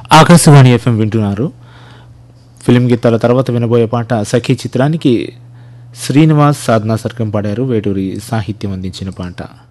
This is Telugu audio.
ఆకాశవాణి ఎఫ్ఎం వింటున్నారు. ఫిలిం గీతాల తర్వాత వినబోయే పాట సఖీ చిత్రానికి శ్రీనివాస్ సాధనా సర్గం పాడారు. వేటూరి సాహిత్యం అందించిన పాట.